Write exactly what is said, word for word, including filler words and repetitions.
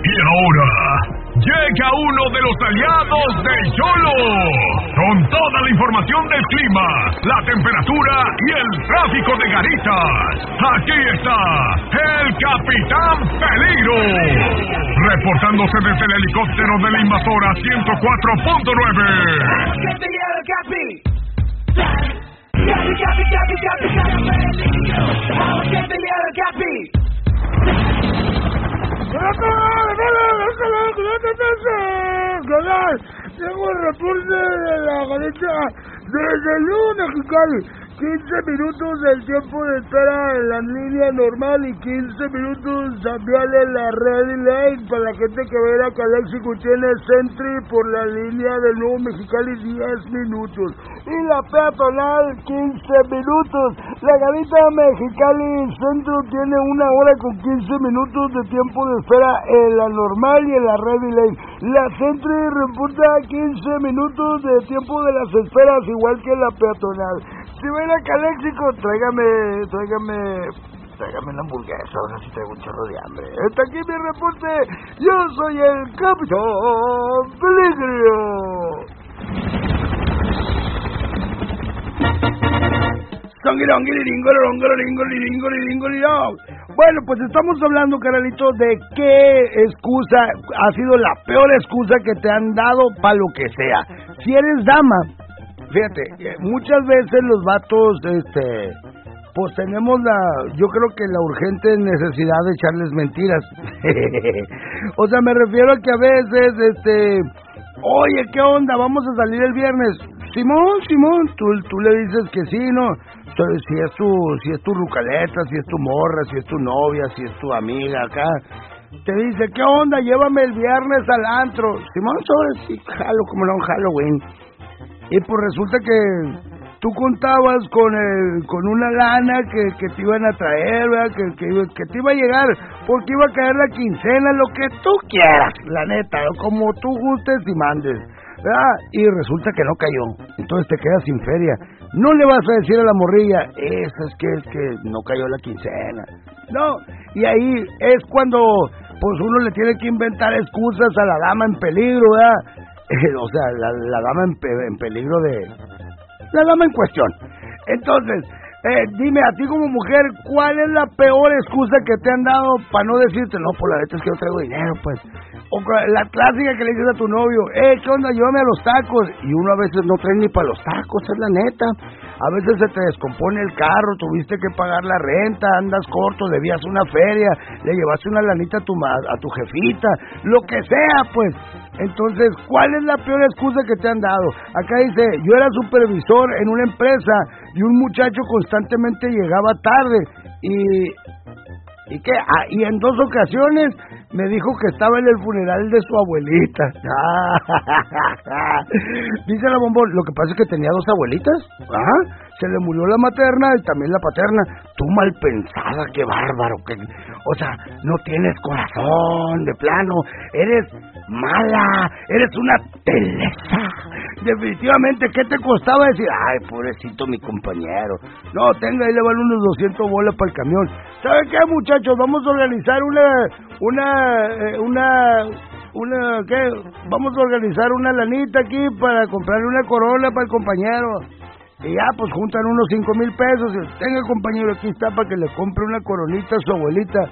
Y ahora llega uno de los aliados de Yolo, con toda la información del clima, la temperatura y el tráfico de Garitas. Aquí está el Capitán Peligro, reportándose desde el helicóptero de la invasora ciento cuatro punto nueve. Capi, capi, capi, capi, capi, capi. Tengo el reporte de la garita desde Luna, Mexicali. quince minutos del tiempo de espera en la línea normal y quince minutos también en la Ready Lane. Para la gente que verá que Alexico tiene Sentry por la línea del Nuevo Mexicali, diez minutos. Y la peatonal, quince minutos. La garita Mexicali Centro tiene una hora con quince minutos de tiempo de espera en la normal y en la Ready Lane. La Sentry reporta quince minutos de tiempo de las esperas, igual que la peatonal. Si ven a Caléxico, tráigame, tráigame, tráigame una hamburguesa, ahora sí traigo un chorro de hambre. Hasta aquí mi reporte, yo soy el Capitán Peligro. Bueno, pues estamos hablando, carnalito, de qué excusa ha sido la peor excusa que te han dado para lo que sea. Si eres dama, fíjate, muchas veces los vatos, este, pues tenemos la, yo creo que la urgente necesidad de echarles mentiras. O sea, me refiero a que a veces, este, oye, ¿qué onda? Vamos a salir el viernes. Simón, Simón, tú, tú le dices que sí, ¿no? Si es tu, si es tu rucaleta, si es tu morra, si es tu novia, si es tu amiga acá. Te dice, ¿qué onda? Llévame el viernes al antro. Simón, sobre sí, jalo, como no, un Halloween. Y pues resulta que tú contabas con el, con una lana que, que te iban a traer, ¿verdad? Que, que, que te iba a llegar, porque iba a caer la quincena, lo que tú quieras, la neta, como tú gustes y mandes, ¿verdad? Y resulta que no cayó, entonces te quedas sin feria. No le vas a decir a la morrilla, eso es que es que no cayó la quincena. No, y ahí es cuando pues uno le tiene que inventar excusas a la dama en peligro, ¿verdad? O sea, la, la dama en, pe, en peligro de... La dama en cuestión. Entonces, eh, dime, a ti como mujer, ¿cuál es la peor excusa que te han dado para no decirte, no, por la neta es que no traigo dinero, pues? O la clásica que le dices a tu novio, eh, ¿qué onda? Llévame a los tacos. Y uno a veces no trae ni para los tacos, es la neta. A veces se te descompone el carro, tuviste que pagar la renta, andas corto, debías una feria, le llevaste una lanita a tu, a tu jefita, lo que sea, pues. Entonces, ¿cuál es la peor excusa que te han dado? Acá dice, yo era supervisor en una empresa y un muchacho constantemente llegaba tarde y... ¿Y qué? Ah, y en dos ocasiones me dijo que estaba en el funeral de su abuelita. Dice la bombón, lo que pasa es que tenía dos abuelitas. Ajá. Se le murió la materna y también la paterna. Tú mal pensada, qué bárbaro. Que... O sea, no tienes corazón, de plano. Eres mala, eres una telesa. Definitivamente, ¿qué te costaba decir? Ay, pobrecito mi compañero. No, tenga, ahí le van unos doscientos bolas para el camión. ¿Sabe qué, muchachos? Vamos a organizar una, una, eh, una, una, ¿qué? Vamos a organizar una lanita aquí para comprarle una corona para el compañero. Y ya, pues juntan unos cinco mil pesos. Tenga, compañero, aquí está para que le compre una coronita a su abuelita.